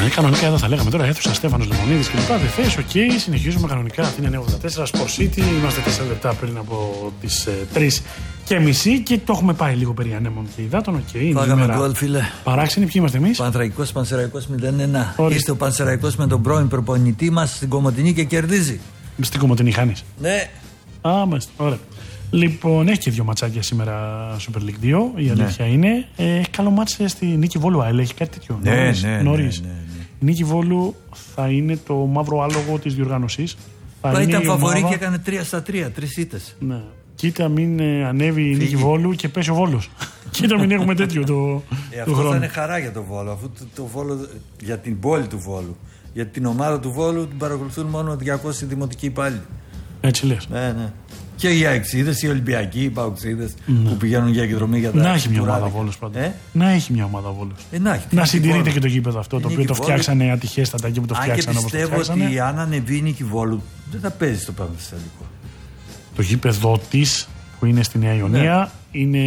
Κανονικά εδώ θα λέγαμε τώρα αίθουσα Στέφανος Λεμονίδης και λοιπά. Δεν θες, οκ, συνεχίζουμε κανονικά. Αθήνα 984, Sport City. Είμαστε 4 λεπτά πριν από τις 3:30 και το έχουμε πάει λίγο περί ανέμων και υδάτων. Οκ, Φάγαμε γκολ, φίλε. Παράξενοι, ποιοι είμαστε εμείς? Πανθρακικός, Πανσεραϊκός 0-1. Είστε ο Πανσεραϊκός με τον πρώην προπονητή μας στην Κομοτηνή και κερδίζει. Στην Κομοτηνή χάνεις? Ναι. Μάλιστα, ωραία. Λοιπόν, έχει και 2 ματσάκια σήμερα Super League 2. Η αλήθεια είναι. Έχει καλό μάτσε στη Νίκη Βόλου. Έχει κάτι τέτοιο. Νωρίς. Η Νίκη Βόλου θα είναι το μαύρο άλογο της διοργάνωσης. Ήταν φαβορή και έκανε 3-3, 3 ήττες. Ναι. Κοίτα μην ανέβει η Νίκη Βόλου και πέσει ο Βόλος. Κοίτα μην έχουμε τέτοιο το αυτό χρόνο. Θα είναι χαρά για το Βόλο. Αφού το Βόλο, για την πόλη του Βόλου. Για την ομάδα του Βόλου την παρακολουθούν μόνο 200 δημοτικοί υπάλληλοι. Έτσι λες. Ναι. Και οι αεξίδες, οι Ολυμπιακοί, οι Παουξίδες που πηγαίνουν για εκδρομή για τα. Να έχει μια ομάδα Βόλος πάντα. Να έχει μια ομάδα Βόλος. Να συντηρείται και το γήπεδο αυτό το οποίο το φτιάξανε ατυχέστατα εκεί που το φτιάξανε. Και πιστεύω ότι αν ανεβεί η Νίκη Βόλου δεν θα παίζει στο Πανθεσσαλικό. Το γήπεδο της που είναι στη Νέα Ιωνία είναι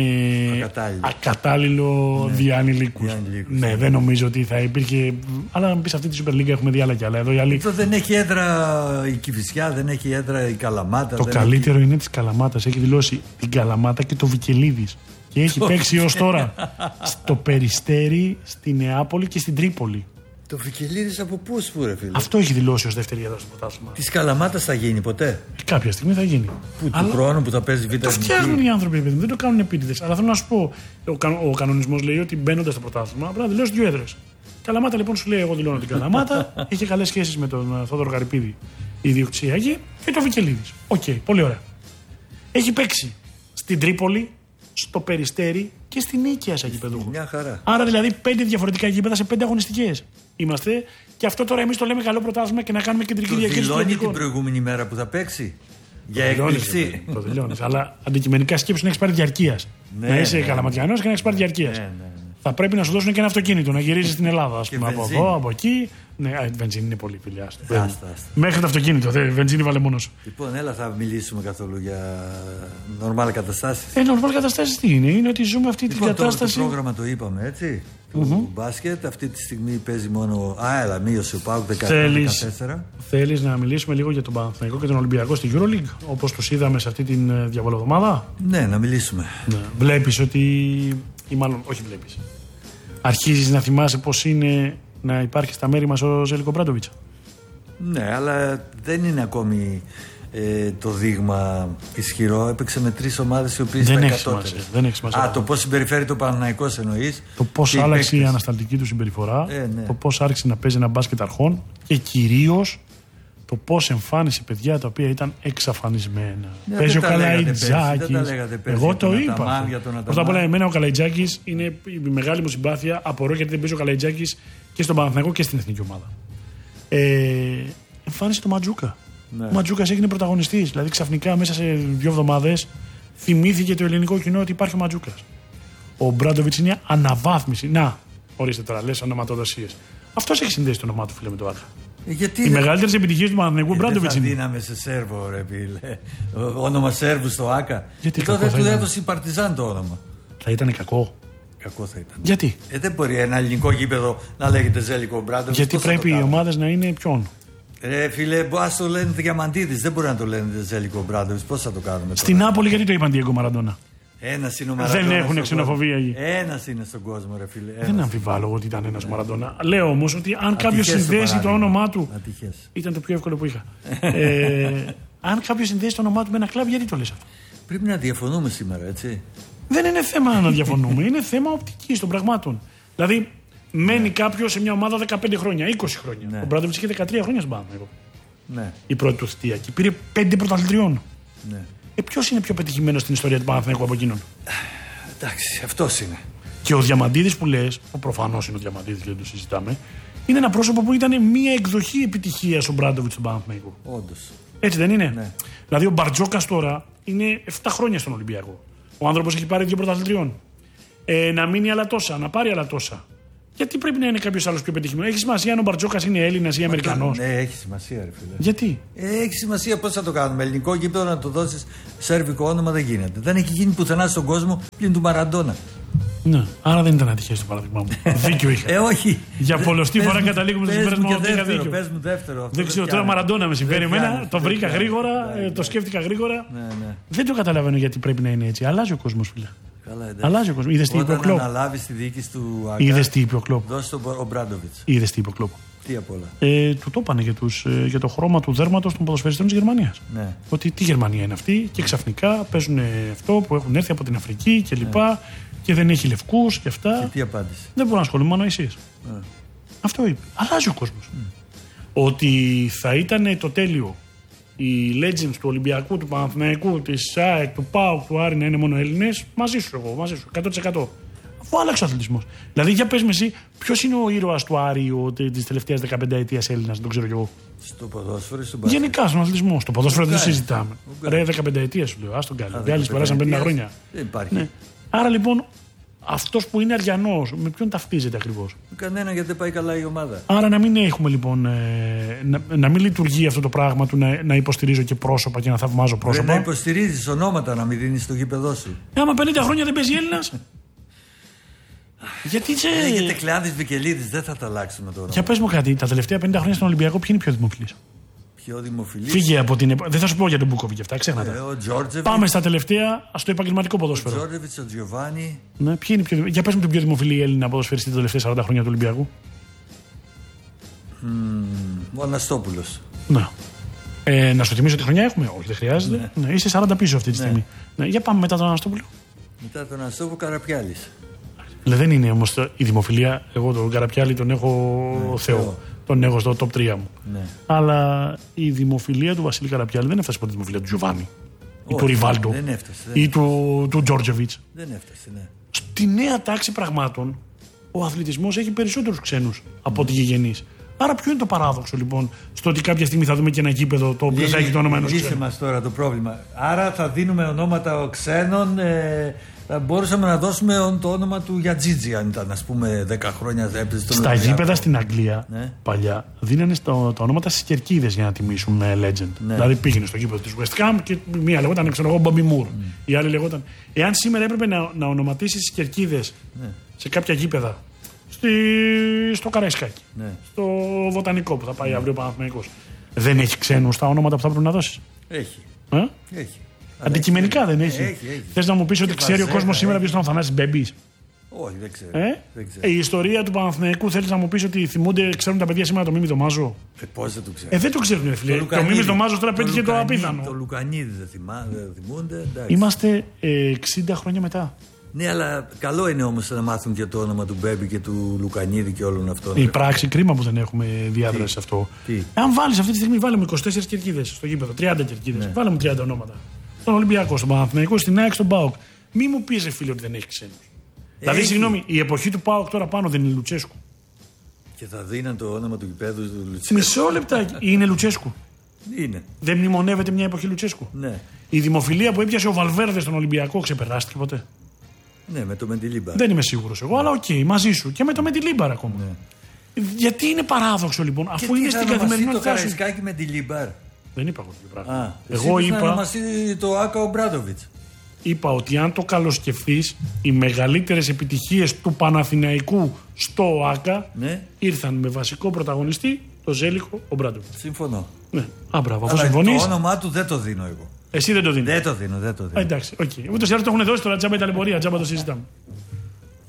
ακατάλληλο διανηλίκους. Ναι, δεν νομίζω ότι θα υπήρχε. Αλλά αν πεις αυτή τη Super League έχουμε δει άλλα κι άλλα. Εδώ δεν έχει έδρα η Κηφισιά, δεν έχει έδρα η Καλαμάτα. Το καλύτερο είναι της Καλαμάτας. Έχει δηλώσει την Καλαμάτα και το Βικελίδης. Και έχει παίξει ως τώρα στο Περιστέρι, στη Νεάπολη και στην Τρίπολη. Το Βικελίδης από πού ρε φίλε? Αυτό έχει δηλώσει ως δεύτερη έδρα στο πρωτάθλημα. Της Καλαμάτας θα γίνει ποτέ? Κάποια στιγμή θα γίνει. Του χρόνου που θα παίζει β' το φτιάχνουν οι άνθρωποι, δεν το κάνουν επίτηδες. Αλλά θέλω να σου πω, ο κανονισμός λέει ότι μπαίνοντας στο πρωτάθλημα απλά δηλώσει 2 έδρες. Καλαμάτα λοιπόν σου λέει: εγώ δηλώνω την Καλαμάτα. Είχε καλές σχέσεις με τον Θόδωρο Γαρυπίδη, η ιδιοκτησία εκεί, και το Βικελίδης. Οκ, πολύ ωραία. Έχει παίξει στην Τρίπολη, στο Περιστέρι και στην Νίκαια σαν γηπεδούχο. Μια χαρά. Άρα δηλαδή 5 διαφορετικά γήπεδα σε 5 αγωνιστικές είμαστε. Και αυτό τώρα εμείς το λέμε καλό πρωτάθλημα και να κάνουμε κεντρική διαχείριση. Το δηλώνει την προηγούμενη μέρα που θα παίξει. Για έκπληξη. Το δηλώνεις. Αλλά αντικειμενικά σκέψου να έχεις πάρει διαρκείας. Να είσαι καλαματιανός και να έχεις πάρει διαρκείας. Θα πρέπει να σου δώσουν και ένα αυτοκίνητο να γυρίζεις στην Ελλάδα. Ας πούμε, από εδώ, από εκεί. Ναι, η βενζίνη είναι πολύ φιλιά. Μέχρι το αυτοκίνητο. Βενζίνη βάλε μόνο σου. Λοιπόν, έλα, θα μιλήσουμε καθόλου για νορμάλ καταστάσεις. Νορμάλ καταστάσεις τι είναι? Είναι ότι ζούμε αυτή την κατάσταση. Το πρόγραμμα το είπαμε, έτσι. Του μπάσκετ. Αυτή τη στιγμή παίζει μόνο. Μείωσε ο ΠΑΟΚ 14. Θέλεις να μιλήσουμε λίγο για τον Παναθηναϊκό και τον Ολυμπιακό στη EuroLeague, όπως τους είδαμε σε αυτή την διαβολοβδομάδα? Ναι, να μιλήσουμε. Ναι. Βλέπεις ότι. Ή μάλλον, όχι βλέπεις. Αρχίζεις να θυμάσαι πώς είναι να υπάρχει στα μέρη μας ο Ζέλικο Μπράντοβιτς? Ναι, αλλά δεν είναι ακόμη το δείγμα ισχυρό. Έπαιξε με 3 ομάδες οι οποίες ήταν κατώτερες. Δεν έχει σημασία. Το πώς συμπεριφέρεται ο Παναθηναϊκός εννοείς? Το πώς άλλαξε η ανασταλτική του συμπεριφορά, ναι. Το πώς άρχισε να παίζει ένα μπάσκετ αρχών και κυρίως το πώς εμφάνισε παιδιά τα οποία ήταν εξαφανισμένα. Ναι, παίζει ο Καλαϊτζάκης. Εγώ το είπα. Πρώτα απ' όλα, εμένα ο Καλαϊτζάκης είναι η μεγάλη μου συμπάθεια. Απορώ γιατί δεν παίζει ο Καλαϊτζάκης και στον Παναθηναϊκό και στην εθνική ομάδα. Εμφάνισε το Ματζούκα. Ναι. Ο Ματζούκας έγινε πρωταγωνιστής. Δηλαδή ξαφνικά μέσα σε 2 εβδομάδες θυμήθηκε το ελληνικό κοινό ότι υπάρχει ο Ματζούκας. Ο Μπράντοβιτς είναι αναβάθμιση. Να, ορίστε τώρα, λες ονοματοδοσίες. Αυτός έχει συνδέσει το όνομά του, φίλε, με το Άκα. Οι μεγαλύτερες επιτυχίες του Παναθηναϊκού Μπράντοβιτς είναι. Δεν θα δίναμε σε Σέρβο, ρε φίλε. Όνομα Σέρβου στο Άκα. Γιατί τότε του έδωσε η Παρτιζάν το όνομα. Θα ήταν κακό? Κακό θα ήταν. Γιατί? Δεν μπορεί ένα ελληνικό γήπεδο να λέγεται Ζέλικο Μπράντοβιτς. Γιατί πρέπει οι ομάδες να είναι ποιον? Ρε φίλε, ας το λένε Διαμαντίδης. Δεν μπορεί να το λένε Ζέλικο Μπράντοβιτς. Πώς θα το κάνουμε? Στην Νάπολη γιατί το είπαν Διέγκο Μαραντόνα? Ένας είναι ο Μαραντόνα. Δεν έχουν ξενοφοβία εκεί. Ένας είναι στον κόσμο, ρε φίλε. Δεν αμφιβάλλω ότι ήταν ένας ο Μαραντόνα. Λέω όμως ότι αν κάποιος συνδέσει το όνομά του. Ήταν το πιο εύκολο που είχα. Αν κάποιος συνδέσει το όνομά του με ένα κλαμπ, γιατί το λες αυτό? Πρέπει να διαφωνούμε σήμερα, έτσι. Δεν είναι θέμα να διαφωνούμε. Είναι θέμα οπτικής των πραγμάτων. Δηλαδή, μένει κάποιος σε μια ομάδα 15 χρόνια, 20 χρόνια. Ναι. Ο Μπράντοβιτς είχε 13 χρόνια στον Παναθηναϊκό. Ναι. Η πρώτη του θητεία και πήρε 5 πρωταθλητριών. Ναι. Ποιος είναι πιο πετυχημένος στην ιστορία του Παναθηναϊκού από εκείνον? Εντάξει, αυτός είναι. Και ο Διαμαντίδης που λες, που προφανώς είναι ο Διαμαντίδης, δεν το συζητάμε, είναι ένα πρόσωπο που ήταν μια εκδοχή επιτυχίας ο Μπράντοβιτς στον Παναθηναϊκό. Όντως. Έτσι δεν είναι? Ναι. Δηλαδή ο Μπαρτζόκας τώρα είναι 7 χρόνια στον Ολυμπιακό. Ο άνθρωπος έχει πάρει 2 πρωταθλητριών. Να μείνει άλλα τόσα, να πάρει άλλα τόσα. Γιατί πρέπει να είναι κάποιος άλλος πιο πετυχημένος? Έχει σημασία αν ο Μπαρτζόκας είναι Έλληνας ή Αμερικανός? Ναι, έχει σημασία, ρε φίλε. Γιατί? Έχει σημασία πώς θα το κάνουμε. Ελληνικό γήπεδο να το δώσεις σέρβικο όνομα δεν γίνεται. Δεν έχει γίνει πουθενά στον κόσμο πλην του Μαραντόνα. Ναι, άρα δεν ήταν ατυχές το παράδειγμα μου. Δίκιο είχα. Όχι. Για πολλωστή φορά καταλήγουμε στο συμπέρασμα ότι είχα δίκιο. Πες μου δεύτερο. Δεν ξέρω, τώρα Μαραντόνα με συμφέρει εμένα. Το βρήκα γρήγορα, το σκέφτηκα γρήγορα. Δεν το καταλαβαίνω γιατί πρέπει να είναι έτσι. Αλλάζει ο κόσμος, φίλε. Αλλάζει ο κόσμος. Είδες τι είπε ο Κλόπ. Όταν αναλάβεις τη διοίκηση του ΑΚΑ, είδες τι είπε ο Κλόπ. δώσει τον Ομπράντοβιτς. Είδες τι είπε ο Κλόπ. Τι απ' όλα. Του το είπανε για το χρώμα του δέρματος των ποδοσφαιριστών της Γερμανίας. Ναι. Ότι τι Γερμανία είναι αυτή και ξαφνικά παίζουν αυτό που έχουν έρθει από την Αφρική κλπ. Και δεν έχει λευκούς και αυτά. Και τι απάντησε. Δεν μπορώ να ασχολούμαι μόνο εσείς. Αυτό είπε. Αλλάζει ο κόσμος. Ότι θα ήταν το τέλειο οι legends του Ολυμπιακού, του Παναθηναϊκού, της ΑΕΚ, του ΠΑΟΚ, του Άρη να είναι μόνο Έλληνες, μαζί σου εγώ, μαζί σου, 100%. Αφού άλλαξε ο αθλητισμός. Δηλαδή, για πες με εσύ, ποιος είναι ο ήρωας του Άρη της τελευταίας 15 ετίας Έλληνας, δεν το ξέρω κι εγώ. Στο ποδόσφαιρο ή στον μπάσκετ. Γενικά στον αθλητισμό. Στο ποδόσφαιρο δεν συζητάμε. Ρε 15 ετίας σου λέω, ας τον κάνει. Οι άλλοι περάσαν 50 χρόνια. Δεν υπάρχει. Ναι. Άρα λοιπόν, αυτός που είναι αριανός, με ποιον ταυτίζεται ακριβώς. Με κανένα, γιατί δεν πάει καλά η ομάδα. Άρα να μην έχουμε λοιπόν. Να μην λειτουργεί αυτό το πράγμα του να υποστηρίζω και πρόσωπα και να θαυμάζω πρόσωπα. Να υποστηρίζεις ονόματα, να μην δίνεις στο γήπεδό σου. Άμα 50 χρόνια δεν παίζει Έλληνας. Γιατί για Τεκλεάδης Βικελίδης δεν θα τα αλλάξουμε τώρα. Για πες μου κάτι, τα τελευταία 50 χρόνια στον Ολυμπιακό ποιοι είναι πιο δημοφιλείς. Πιο δημοφιλής. Φύγε από την. Δεν θα σου πω για τον Μπούκοβιτ και αυτά, ξέχνα τα. Πάμε στα τελευταία, στο επαγγελματικό ποδόσφαιρο. Ο Τζόρτζεβιτς, ο Τζιοβάνι. Ναι, ποιοι είναι πιο. Για πες μου τον πιο δημοφιλή Έλληνα ποδοσφαιριστή τα τελευταία 40 χρόνια του Ολυμπιακού. Ο Αναστόπουλος. Να. Να σου θυμίσω τι χρονιά έχουμε. Όχι, δεν χρειάζεται. Ναι, είσαι 40 πίσω αυτή τη στιγμή. Ναι, για πάμε μετά τον Αναστόπουλο. Μετά τον Αναστόπουλο, Καραπιάλης. Δεν είναι όμως η δημοφιλία. Εγώ τον Καραπιάλη τον έχω Θεό. Τον έχω στο top 3 μου. Ναι. Αλλά η δημοφιλία του Βασίλη Καραπιάλη δεν έφτασε από τη δημοφιλία του Τζοβάνι ή του Ριβάλντο ή του Τζόρτζεβιτς. Δεν έφτασε, ναι. Στη νέα τάξη πραγμάτων ο αθλητισμός έχει περισσότερους ξένους από ότι γηγενείς. Άρα ποιο είναι το παράδοξο λοιπόν στο ότι κάποια στιγμή θα δούμε και ένα γήπεδο το οποίο θα έχει το όνομα ενός ξένου. Λύσε μας τώρα το πρόβλημα. Άρα θα δίνουμε ονόματα ξένων. Θα μπορούσαμε να δώσουμε το όνομα του Γιατζίτζι, αν ήταν, ας πούμε, 10 χρόνια έπαιζε στον Στα γήπεδα στην Αγγλία παλιά δίνανε τα ονόματα στις κερκίδες για να τιμήσουν legend. Ναι. Δηλαδή πήγαινε στο γήπεδο της West Ham και μία λεγόταν, ξέρω εγώ, Bobby Moore. Η άλλη λεγόταν. Εάν σήμερα έπρεπε να ονοματίσεις τις κερκίδες σε κάποια γήπεδα, στο Καραϊσκάκι, στο Βοτανικό που θα πάει αύριο ο Παναθηναϊκός, δεν έχει ξένους τα όνοματα που θα πρέπει να δώσεις. Έχει. Έχει. Αντικειμενικά δεν έχει. Θες να μου πεις ότι ξέρει ο κόσμος σήμερα ποιος ήταν ο Θανάσης Μπέμπης. Όχι, δεν ξέρω. Η ιστορία του Παναθηναϊκού θέλεις να μου πεις ότι ξέρουν τα παιδιά σήμερα το Μίμη Δωμάζο. Πώς δεν το ξέρουν. Δεν το ξέρουν, φίλε. Το Μίμη Δωμάζο τώρα πέτυχε το απίθανο. Το Λουκανίδη δεν θυμούνται. Είμαστε 60 χρόνια μετά. Ναι, αλλά καλό είναι όμως να μάθουν και το όνομα του Μπέμπη και του Λουκανίδη και όλων αυτών. Η πράξη, κρίμα που δεν έχουμε διάδραση σε αυτό. Αν βάλεις αυτή τη στιγμή, βάλαμε 24 κερκίδες στο γήπεδο, 30 κερκίδες. Βάλαμε 30 ονόματα. Στον Ολυμπιακό, στον Παναθηναϊκό, στην ΑΕΚ, στον ΠΑΟΚ. Μη μου πεις, φίλε, ότι δεν έχει ξένους. Δηλαδή, συγγνώμη, η εποχή του ΠΑΟΚ τώρα πάνω δεν είναι Λουτσέσκου. Και θα δίναν το όνομα του γηπέδου του Λουτσέσκου. Μισό λεπτάκι. Είναι Λουτσέσκου. Είναι. Δεν μνημονεύεται μια εποχή Λουτσέσκου. Ναι. Η δημοφιλία που έπιασε ο Βαλβέρδε στον Ολυμπιακό ξεπεράστηκε ποτέ. Ναι, με το Μεντιλίμπαρ. Δεν είμαι σίγουρος εγώ, αλλά οκ, μαζί σου. Και με το Μεντιλίμπαρ ακόμα. Ναι. Γιατί είναι παράδοξο λοιπόν, αφού είναι στην καθημερινότητά σου. Το Καραϊσκάκι Μεντιλίμπαρ. Δεν είπα εγώ τέτοιο πράγμα. Εγώ είπα. Να ονομαστεί το Άκα Ομπράντοβιτς. Είπα ότι αν το καλοσκεφτείς, οι μεγαλύτερες επιτυχίες του Παναθηναϊκού στο ΆΚΑ ήρθαν με βασικό πρωταγωνιστή το Ζέλικο Ομπράντοβιτς. Συμφωνώ. Ναι. Μπράβο, αφού συμφωνείς. Το όνομά του δεν το δίνω εγώ. Εσύ δεν το δίνεις. Δεν το δίνω. Εντάξει, οκ. Ούτως ή άλλως το έχουν δώσει τώρα, τζάμπα η ταλαιπωρία, τζάμπα το συζητάμε.